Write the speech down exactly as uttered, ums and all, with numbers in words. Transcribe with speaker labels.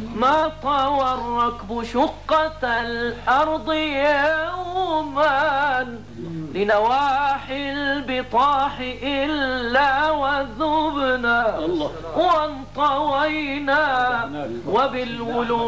Speaker 1: ما طوى الركب شقة الأرض يوما لنواحي البطاح إلا وذبنا وانطوينا وبالولود